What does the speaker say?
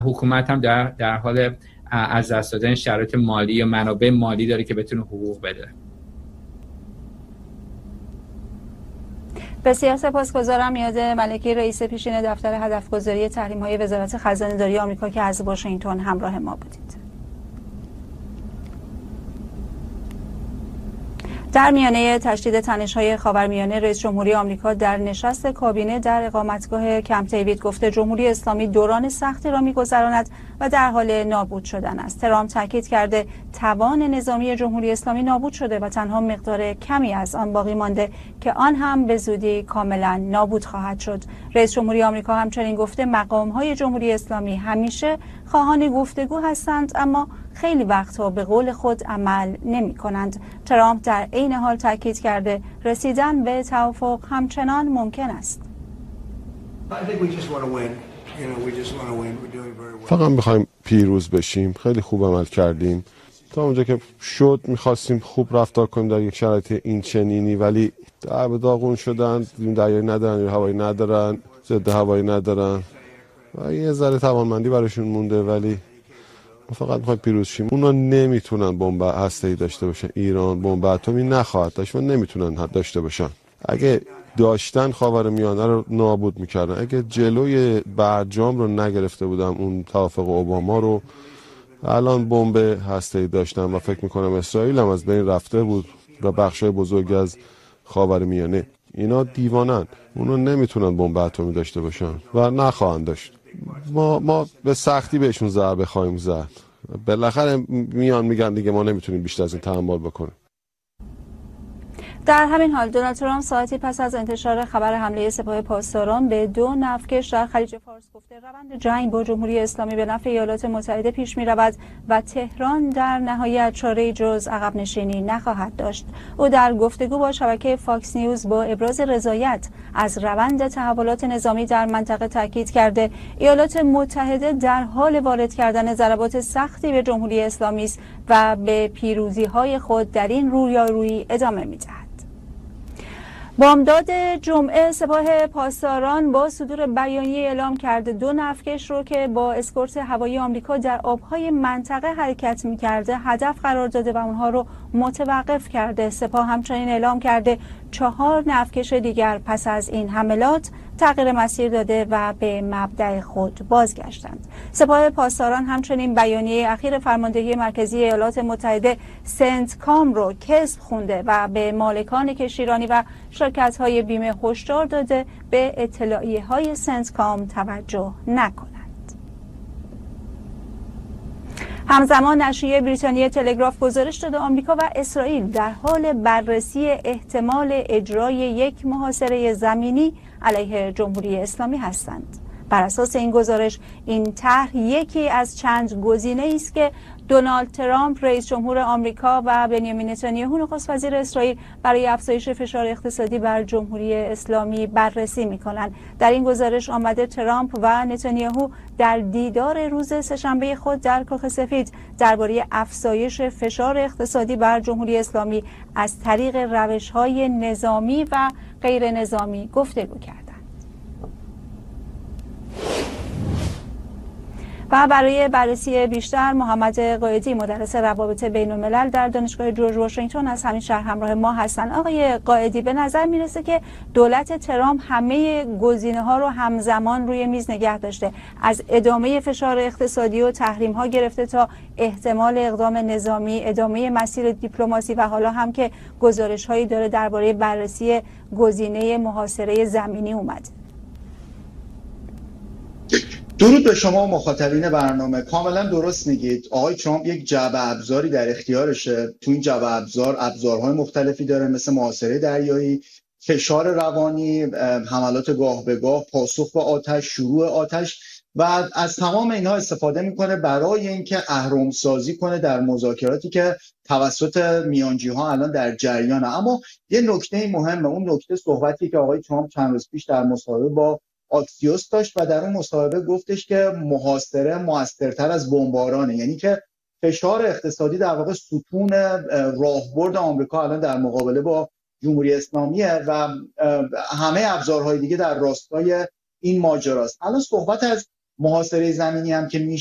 حکومت هم در حال از دست دادن شرایط مالی یا منابع مالی داره که بتونه حقوق بده. بسیار سپاسگزارم. میاد ملکی، رئیس پیشین دفتر هدفگذاری تحریم‌های وزارت خزانه‌داری آمریکا که از واشنگتن همراه ما بودید. در میانه تشدید تنش‌های خاورمیانه، رئیس جمهوری آمریکا در نشست کابینه در اقامتگاه کمپ دیوید گفته جمهوری اسلامی دوران سختی را می‌گذراند و در حال نابود شدن است. ترامپ تاکید کرده توان نظامی جمهوری اسلامی نابود شده و تنها مقدار کمی از آن باقی مانده که آن هم به زودی کاملا نابود خواهد شد. رئیس جمهوری آمریکا همچنین گفته مقام‌های جمهوری اسلامی همیشه خواهان گفتگو هستند اما خیلی وقتها به قول خود عمل نمی کنند. ترامپ در عین حال تاکید کرده رسیدن به توافق همچنان ممکن است. فقط میخوایم پیروز بشیم. خیلی خوب عمل کردیم تا اونجا که شد. میخواستیم خوب رفتار کنیم در یک شرایط این چنینی، ولی در به داغون شدن. دریایی ندارن، هوایی ندارن، ضد هوایی ندارن و یه ذره توانمندی براشون مونده، ولی فقط میخوایم پیروز شیم. اونا نمیتونن بمب هسته‌ای داشته باشن. ایران بمب اتمی نخواهد داشت و نمیتونن داشته باشن. اگه داشتن خاورمیانه رو نابود میکردن. اگه جلوی برجام رو نگرفته بودم، اون توافق اوباما رو، الان بمب هسته‌ای داشتن و فکر میکنم اسرائیل هم از بین رفته بود و بخشای بزرگی از خاورمیانه. اینا دیوانن. اونا نمیتونن بمب اتمی داشته باشن و نخواهند داشت. ما به سختی بهشون ضربه خواهیم زد. بالاخره میان میگن دیگه ما نمیتونیم بیشتر از این تحمل بکنیم. در همین حال دونالد ترامپ ساعتی پس از انتشار خبر حمله سپاه پاسداران به 2 نفتکش در خلیج فارس گفته روند جنگ با جمهوری اسلامی به نفع ایالات متحده پیش می رود و تهران در نهایت چاره‌ای جز عقب نشینی نخواهد داشت. او در گفتگو با شبکه فاکس نیوز با ابراز رضایت از روند تحولات نظامی در منطقه تاکید کرده ایالات متحده در حال وارد کردن ضربات سختی به جمهوری اسلامی است و به پیروزی‌های خود در این رویارویی ادامه می‌دهد. بامداد جمعه سپاه پاسداران با صدور بیانیه اعلام کرده 2 نفتکش رو که با اسکورت هوایی آمریکا در آبهای منطقه حرکت می‌کرده هدف قرار داده و اونها رو متوقف کرده. سپاه همچنین اعلام کرده 4 نفتکش دیگر پس از این حملات تغییر مسیر داده و به مبدأ خود بازگشتند. سپاه پاسداران همچنین بیانیه اخیر فرماندهی مرکزی ایالات متحده سنتکام رو کذب خونده و به مالکان کشتیرانی و شرکت‌های بیمه هشدار داده به اطلاعیه‌های سنتکام توجه نکنند. همزمان نشریه بریتانیای تلگراف گزارش داده آمریکا و اسرائیل در حال بررسی احتمال اجرای یک محاصره زمینی علیه جمهوری اسلامی هستند. بر اساس این گزارش این طرح یکی از چند گزینه‌ای است که دونالد ترامپ رئیس جمهور آمریکا و بنیامین نتانیاهو نخست وزیر اسرائیل برای افزایش فشار اقتصادی بر جمهوری اسلامی بررسی می‌کنند. در این گزارش آمده ترامپ و نتانیاهو در دیدار روز سه‌شنبه خود در کاخ سفید درباره افزایش فشار اقتصادی بر جمهوری اسلامی از طریق روش‌های نظامی و غیر نظامی گفتگو کردند. و برای بررسی بیشتر محمد قائدی مدرس روابط بین الملل در دانشگاه جورج واشنگتن از همین شهر همراه ما هستند. آقای قائدی، به نظر میرسه که دولت ترامپ همه گزینه‌ها رو همزمان روی میز نگه داشته، از ادامه فشار اقتصادی و تحریم‌ها گرفته تا احتمال اقدام نظامی، ادامه مسیر دیپلماسی و حالا هم که گزارش‌هایی داره درباره بررسی گزینه محاصره زمینی اومد. درود به شما مخاطبین برنامه. کاملا درست میگید. آقای ترامپ یک جعبه ابزاری در اختیارشه. تو این جعبه ابزارهای مختلفی داره، مثل محاصره دریایی، فشار روانی، حملات گاه به گاه، پاسخ به آتش، شروع آتش و از تمام اینها استفاده میکنه برای اینکه اهرم‌سازی کنه در مذاکراتی که توسط میانجی‌ها الان در جریانه. اما یه نکته مهمه، اون نکته صحبتی که آقای ترامپ چند روز پیش در مصاحبه با آکسیوس داشت و در اون مصاحبه گفتش که محاصره موثرتر از بمبارانه، یعنی که فشار اقتصادی در واقع ستون راهبرد آمریکا الان در مقابله با جمهوری اسلامیه و همه ابزارهای دیگه در راستای این ماجراست. الان صحبت از محاصره زمینی هم که